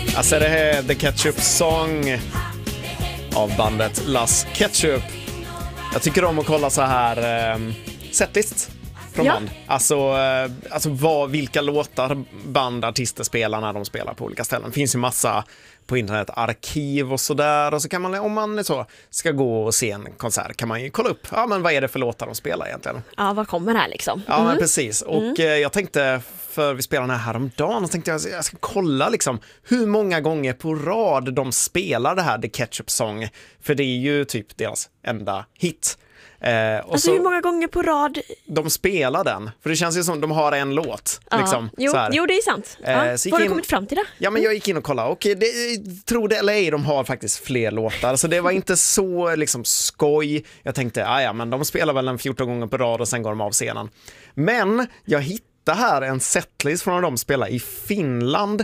Alltså det här är The Ketchup Song av bandet Las Ketchup. Jag tycker om att kolla så här setlist från band. Alltså vilka låtar band, artister spelar när de spelar på olika ställen. Det finns ju massa på internet, arkiv och sådär. Och så kan man, om man så ska gå och se en konsert, kan man ju kolla upp, men vad är det för låtar de spelar egentligen? Ja, vad kommer här liksom? Ja, men precis. Och jag tänkte, för vi spelade den här häromdagen, och tänkte jag ska kolla liksom hur många gånger på rad de spelar det här The Ketchup Song. För det är ju typ deras enda hit. Alltså så, hur många gånger på rad de spelar den? För det känns ju som de har en låt. Liksom, jo, det är sant. Har du kommit fram till det? Ja, men jag gick in och kollade. Och tro det eller ej, de har faktiskt fler låtar. Så det var inte så liksom skoj. Jag tänkte, men de spelar väl en 14 gånger på rad och sen går de av scenen. Men jag hittade här en setlist från när de spelade i Finland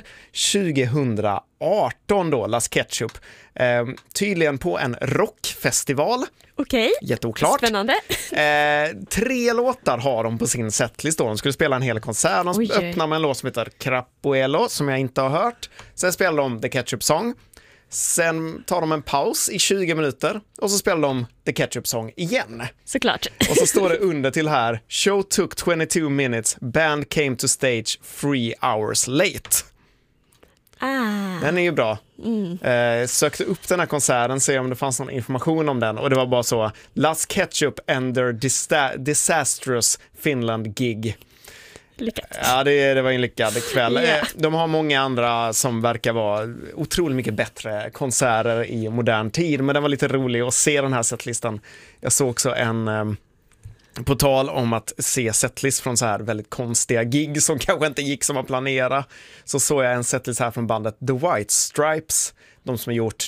2018 då, Las Ketchup. Tydligen på en rockfestival. Okej. Jätteoklart. Spännande. 3 låtar har de på sin setlist då. De skulle spela en hel konsert. De öppnar med en låt som heter Crapuelo, som jag inte har hört. Sen spelar de The Ketchup Song. Sen tar de en paus i 20 minuter och så spelar de The Ketchup Song igen. Såklart. Och så står det under till här: Show took 22 minutes, band came to stage 3 hours late. Den är ju bra. Sökte upp den här konserten, se om det fanns någon information om den, och det var bara så: Las Ketchup and their disastrous Finland gig. Lyckat. Ja, det var en lyckad kväll. De har många andra som verkar vara otroligt mycket bättre konserter i modern tid, men den var lite rolig att se den här setlistan. Jag såg också en på tal om att se setlist från så här väldigt konstiga gig som kanske inte gick som man planerade, så såg jag en setlist här från bandet The White Stripes, de som har gjort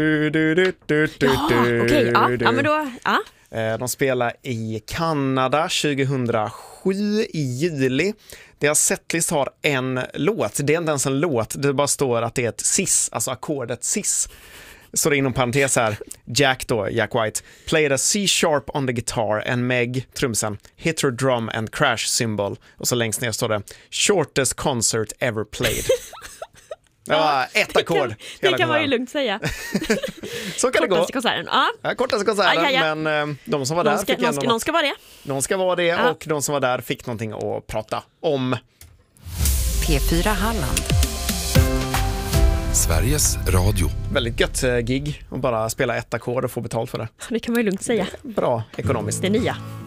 de spelar i Kanada 2007 i juli. Deras setlist har en låt. Det är inte ens en låt, det bara står att det är ett cis, alltså ackordet cis. Så det är inom parentes här: Jack White played a C-sharp on the guitar and Meg, trumsen, hit her drum and crash cymbal. Och så längst ner står det shortest concert ever played. Ja, ett ackord. Det kan man ju lugnt säga. Så kan det gå. Kortaste konserten. Kortaste konserten, men de som var där fick någon ska vara det. Någon ska vara det, och de som var där fick någonting att prata om. P4 Halland. Sveriges Radio. Väldigt gött gig att bara spela ett ackord och få betalt för det. Det kan man ju lugnt säga. Bra ekonomiskt. Det nya.